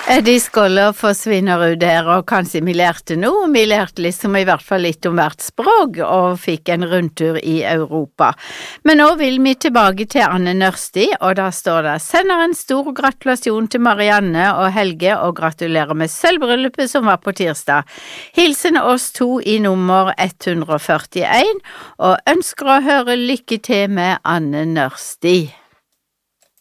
De skulle forsvinner ut der, og kanskje vi lærte noe. Vi lærte liksom i hvert fall litt om hvert språk, og fikk en rundtur i Europa. Men nå vil vi tilbake til Anne Nørsti, og da står det: sender en stor gratulasjon til Marianne og Helge, og gratulerer med sølvbryllupet som var på tirsdag. Hilsen oss to i nummer 141, og ønsker å høre lykke til med Anne Nørsti.